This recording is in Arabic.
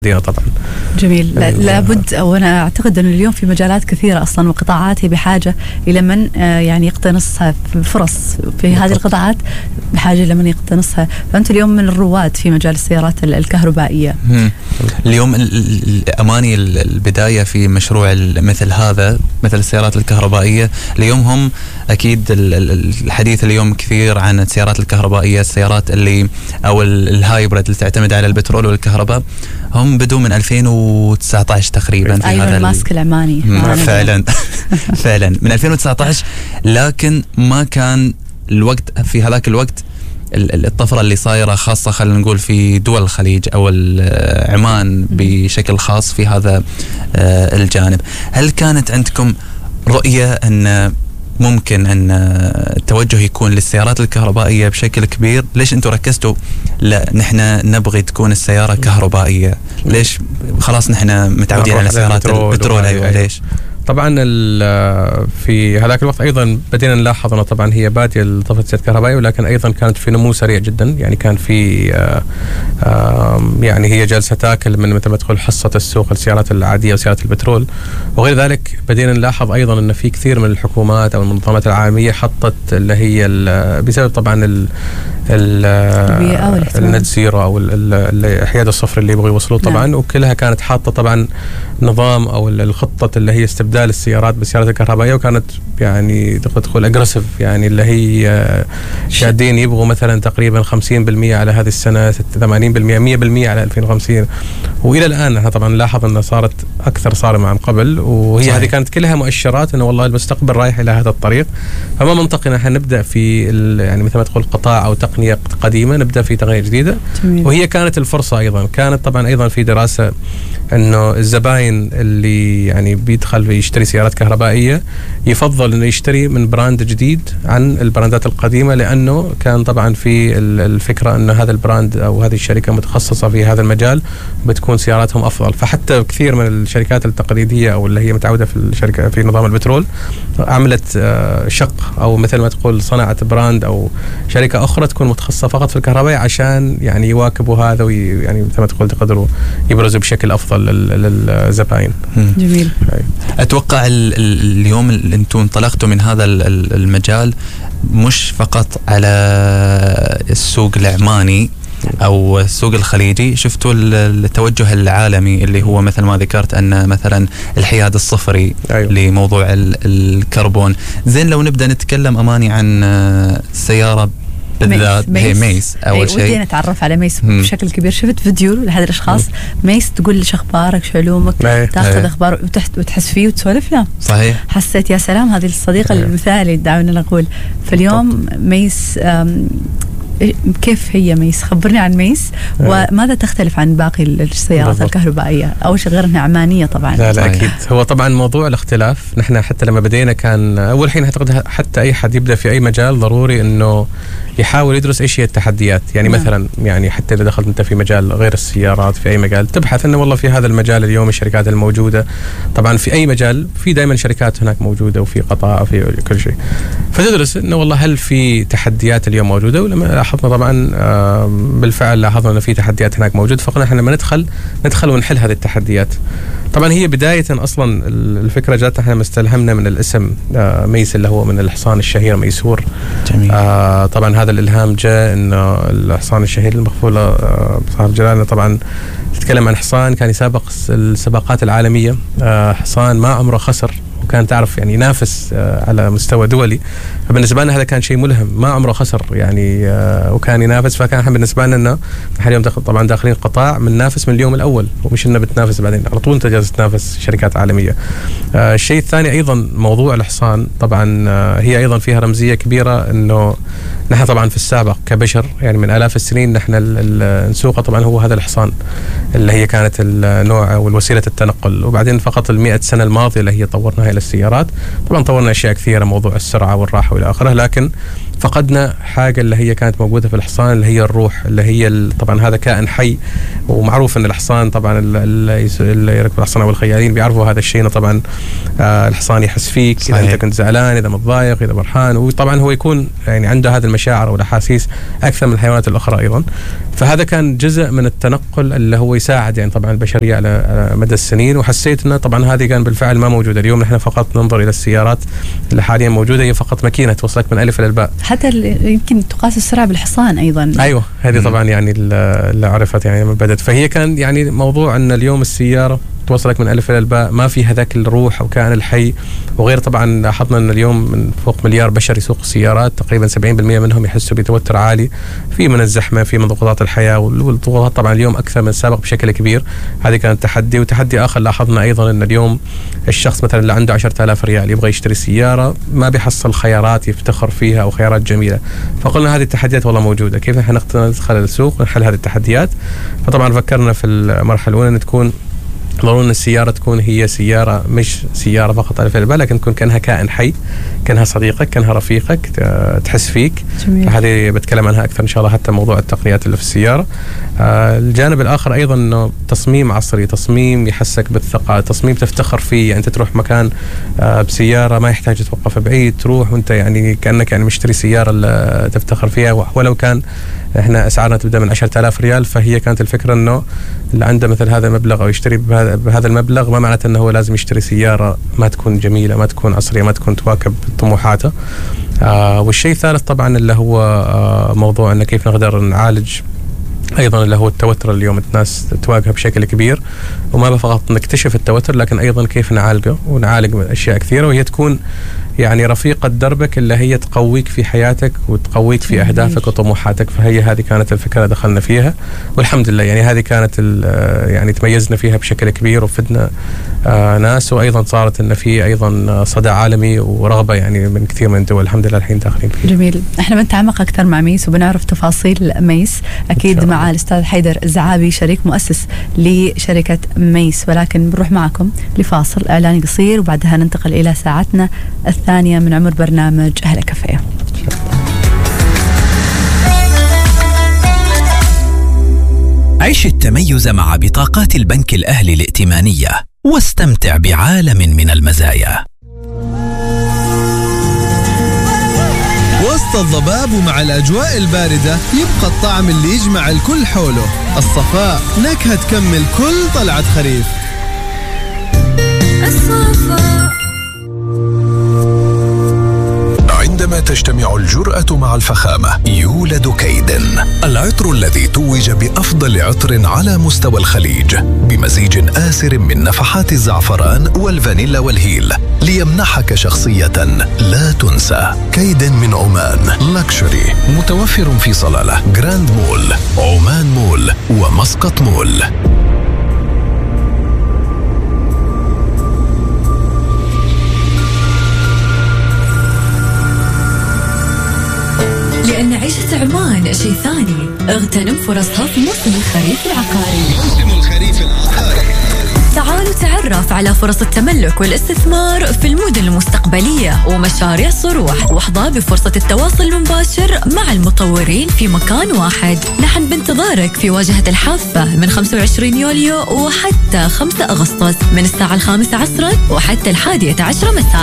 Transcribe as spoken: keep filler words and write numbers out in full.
طبعا. جميل. لا لابد، وانا اعتقد انه اليوم في مجالات كثيره اصلا وقطاعات هي بحاجه الى من يعني يقتنصها فرص في هذه القطاعات، بحاجه الى من يقتنصها. فانتم اليوم من الرواد في مجال السيارات الكهربائيه. اليوم اماني البدايه في مشروع مثل هذا، مثل السيارات الكهربائيه. اليوم هم اكيد الحديث اليوم كثير عن السيارات الكهربائيه، السيارات اللي او الهايبرد اللي تعتمد على البترول والكهرباء. هم بدوا من ألفين وتسعة عشر تقريبا في أيوة هذا الماسك العماني فعلا فعلا من ألفين وتسعة عشر، لكن ما كان الوقت في هذاك الوقت الطفرة اللي صايرة، خاصة خلينا نقول في دول الخليج أو عمان بشكل خاص في هذا الجانب. هل كانت عندكم رؤية أن ممكن أن التوجه يكون للسيارات الكهربائية بشكل كبير؟ ليش أنتوا ركزتوا لا نحن نبغي تكون السيارة كهربائية؟ ليش خلاص نحن متعودين على سيارات البترول؟ أيوة ليش؟ طبعا في هذاك الوقت ايضا بدينا نلاحظ انه طبعا هي باديه لطفره السيارات الكهربائيه، ولكن ايضا كانت في نمو سريع جدا. يعني كان في يعني هي جالسه تاكل من مثل ما تقول حصه السوق السيارات العاديه وسيارات البترول. وغير ذلك بدينا نلاحظ ايضا ان في كثير من الحكومات او المنظمات العالميه حطت اللي هي بسبب طبعا ال النت زيرو او الحياد الصفر اللي يبغوا يوصلوه طبعا. نعم. وكلها كانت حاطه طبعا نظام او الخطه اللي هي استبدال السيارات بالسيارات الكهربائيه، وكانت يعني تقدر تقول اجريسيف، يعني اللي هي شادين يبغوا مثلا تقريبا خمسين بالمئة على هذه السنه، ثمانين بالمئة، مئة بالمئة على ألفين وخمسين. والى الان احنا طبعا نلاحظ انها صارت اكثر صارمه عن قبل، وهي صحيح. هذه كانت كلها مؤشرات انه والله المستقبل رايح الى هذا الطريق. فما منطقي ان احنا نبدا في يعني مثل ما تقول قطاع او تقنيه قديمه نبدا في تقنيه جديده. جميل. وهي كانت الفرصه ايضا، كانت طبعا ايضا في دراسه انه الزباين اللي يعني بيدخل يشتري سيارات كهربائيه يفضل انه يشتري من براند جديد عن البراندات القديمه، لانه كان طبعا في الفكره انه هذا البراند او هذه الشركه متخصصه في هذا المجال بتكون سياراتهم افضل. فحتى كثير من الشركات التقليديه او اللي هي متعوده في الشركه في نظام البترول عملت شق او مثل ما تقول صنعت براند او شركه اخرى تكون متخصصه فقط في الكهرباء عشان يعني يواكبوا هذا، ويعني مثل ما تقول تقدروا يبرزوا بشكل افضل للزبائن. جميل. اتوقع اليوم انتم انطلقتوا من هذا المجال مش فقط على السوق العماني او السوق الخليجي، شفتوا التوجه العالمي اللي هو مثل ما ذكرت ان مثلا الحياد الصفري. أيوة. لموضوع الكربون. زين لو نبدا نتكلم اماني عن السياره بالذات، هي ميس اول شيء. ودي نتعرف على ميس مم. بشكل كبير. شفت فيديو لهذا الاشخاص ميس تقول ليش اخبارك، شو علومك، تاخذ اخبار وتحس فيه وتسولف له. صحيح. حسيت يا سلام هذه الصديقه المثالي دعونا نقول. فاليوم ميس كيف هي ميس؟ خبرني عن ميس. وماذا تختلف عن باقي السيارات بالضبط. الكهربائية أول شيء غير أنها عمانية طبعا. لا لا أكيد. هو طبعا موضوع الاختلاف، نحن حتى لما بدينا كان أول حين أعتقد حتى أي حد يبدأ في أي مجال ضروري أنه يحاول يدرس إيش هي التحديات. يعني نعم. مثلا يعني حتى إذا دخلت أنت في مجال غير السيارات في أي مجال تبحث أنه والله في هذا المجال اليوم الشركات الموجودة، طبعا في أي مجال في دائما شركات هناك موجودة وفي قطاع في كل شيء، فتدرس أنه والله هل في تحديات اليوم موجودة. ولما لاحظنا طبعا بالفعل لاحظنا أنه في تحديات هناك موجودة، فقلنا احنا لما ندخل ندخل ونحل هذه التحديات. طبعا هي بداية أصلا الفكرة جاتنا احنا مستلهمنا من الاسم ميس اللي هو من الحصان الشهير ميسور. جميل. آه طبعا هذا الإلهام جاء إنه الحصان الشهير المغفولة صاحب جلالنا طبعا تتكلم عن حصان كان يسابق السباقات العالمية، آه حصان ما عمره خسر وكان تعرف يعني ينافس على مستوى دولي. فبالنسبة لنا هذا كان شيء ملهم، ما عمره خسر يعني وكان ينافس. فكان بالنسبة لنا انه نحن اليوم طبعا داخلين قطاع بننافس من اليوم الاول، ومش انه بتنافس بعدين على طول انت جالس تنافس شركات عالمية. الشيء الثاني ايضا موضوع الحصان، طبعا هي ايضا فيها رمزية كبيرة انه نحن طبعا في السابق كبشر يعني من آلاف السنين نحن نسوقه طبعا هو هذا الحصان اللي هي كانت النوع والوسيلة التنقل. وبعدين فقط المئة سنة الماضية اللي هي طورناها إلى السيارات، طبعا طورنا أشياء كثيرة موضوع السرعة والراحة والى آخره، لكن فقدنا حاجة اللي هي كانت موجودة في الحصان، اللي هي الروح، اللي هي طبعا هذا كائن حي، ومعروف أن الحصان طبعا اللي يركب الحصان أو الخيالين بيعرفوا هذا الشيء. طبعا آه الحصان يحس فيك صحيح. إذا أنت كنت زعلان، إذا متضايق، إذا فرحان، وطبعا هو يكون يعني عنده هذه المشاعر والأحاسيس أكثر من الحيوانات الأخرى أيضا. فهذا كان جزء من التنقل اللي هو يساعد يعني طبعا البشرية على مدى السنين. وحسيت أنه طبعا هذه كان بالفعل ما موجودة. اليوم نحن فقط ننظر إلى السيارات اللي حاليا موجودة، هي فقط ماكينة توصلك من ألف إلى الباء. حتى يمكن تقاس السرعة بالحصان أيضا. أيوة هذه طبعا يعني اللي عرفت يعني من بدت. فهي كان يعني موضوع أن اليوم السيارة توصلك من ألف إلى الباء، ما في هذاك الروح أو كائن الحي. وغير طبعا لاحظنا أن اليوم من فوق مليار بشر يسوقوا السيارات، تقريبا سبعين بالمئة منهم يحسوا بتوتر عالي، في من الزحمة، في من ضغوطات الحياة، والضغوطات طبعا اليوم أكثر من السابق بشكل كبير. هذه كانت تحدي. وتحدي آخر لاحظنا أيضا أن اليوم الشخص مثلا اللي عنده عشرة آلاف ريال يبغى يشتري سيارة، ما بيحصل خيارات يفتخر فيها أو خيارات جميلة. فقلنا هذه التحديات والله موجودة، كيف نحن ندخل السوق ونحل هذه التحديات. فطبعا فكرنا في المرحلة الأولى أن تكون ضروري أن السيارة تكون هي سيارة، مش سيارة فقط ألف إلى الباء، لكن تكون كأنها كائن حي، كأنها صديقك، كأنها رفيقك، تحس فيك. هذه بتكلم عنها أكثر إن شاء الله، حتى موضوع التقنيات اللي في السيارة. آه الجانب الآخر أيضا أنه تصميم عصري، تصميم يحسك بالثقة، تصميم تفتخر فيه. يعني أنت تروح مكان آه بسيارة ما يحتاج توقف بعيد، تروح وأنت يعني كأنك يعني مشتري سيارة اللي تفتخر فيها. ولو كان إحنا أسعارنا تبدأ من عشرة آلاف ريال، فهي كانت الفكرة أنه اللي عنده مثل هذا المبلغ أو يشتري بهذا, بهذا المبلغ، ما معناته أنه هو لازم يشتري سيارة ما تكون جميلة، ما تكون عصرية، ما تكون تواكب طموحاته. آه والشيء الثالث طبعا اللي هو آه موضوع أنه كيف نقدر نعالج أيضا اللي هو التوتر. اليوم الناس تواجهه بشكل كبير، وما فقط نكتشف التوتر لكن أيضا كيف نعالجه، ونعالج من أشياء كثيرة، وهي تكون يعني رفيقة دربك اللي هي تقويك في حياتك وتقويك في أهدافك وطموحاتك. فهي هذه كانت الفكرة دخلنا فيها، والحمد لله يعني هذه كانت يعني تميزنا فيها بشكل كبير وفدنا آه ناس. وأيضا صارت إن في أيضا صدى عالمي ورغبة يعني من كثير من الدول الحمد لله الحين داخلين فيه. جميل. احنا بنتعمق أكثر مع ميس وبنعرف تفاصيل ميس أكيد مع الأستاذ حيدر الزعابي شريك مؤسس لشركة ميس، ولكن بنروح معكم لفاصل إعلاني قصير وبعدها ننتقل إلى ساعتنا الثانية من عمر برنامج أهل كفاية. عيش التميز مع بطاقات البنك الأهلي الائتمانية واستمتع بعالم من المزايا. وسط الضباب ومع الأجواء الباردة يبقى الطعم اللي يجمع الكل حوله، الصفاء، نكهة تكمل كل طلعة خريف. الصفاء. عندما تجتمع الجرأة مع الفخامة يولد كايدن، العطر الذي توج بأفضل عطر على مستوى الخليج، بمزيج آسر من نفحات الزعفران والفانيلا والهيل، ليمنحك شخصية لا تنسى. كايدن من عمان، لاكشري، متوفر في صلالة، جراند مول، عمان مول، ومسقط مول. لأن عيشة عمان شيء ثاني. اغتنم فرصها في موسم الخريف العقاري. موسم الخريف العقاري. تعالوا تعرف على فرص التملك والاستثمار في المدن المستقبلية ومشاريع الصروح، واحظى بفرصة التواصل المباشر مع المطورين في مكان واحد. نحن بانتظارك في واجهة الحافة من خمسة وعشرين يوليو وحتى خمسة أغسطس، من الساعة الخامسة عصرا وحتى الحادية عشرة مساء.